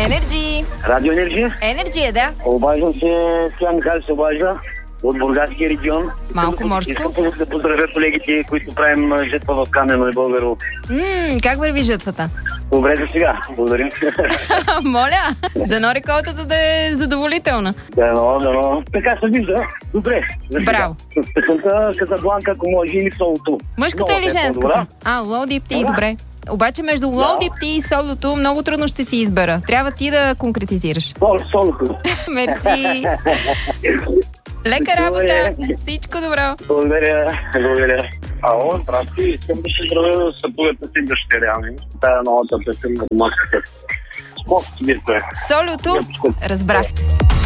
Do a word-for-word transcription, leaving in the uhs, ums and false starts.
Енерджи! Радио Енерджи? Енерджи е, да. Обаждам се, Стоян Михайлов се обажда от Бургаския регион. Малко Искам, морско. Искам да поздравя колегите, които правим жетва в Камено и Българо. Ммм, как върви жетвата? Добре за сега, благодарим. Моля, дано реколтата да е задоволителна. Дано, дано. Така се вижда. Добре. Браво. С песента Казабланка, ако може, или солото. Мъжката или женската? А, Low Dip Tea, добре. Обаче между Low Dip Tea и солото много трудно ще си избера. Трябва ти да конкретизираш. Солото. Мерси. Лека работа. Всичко добро. Благодаря. Благодаря. Ало, здрасти. Искам да ще здравя съпругата си дъщеря. Тая новата песен на маската. Сколько тебе? Солото, разбрахте.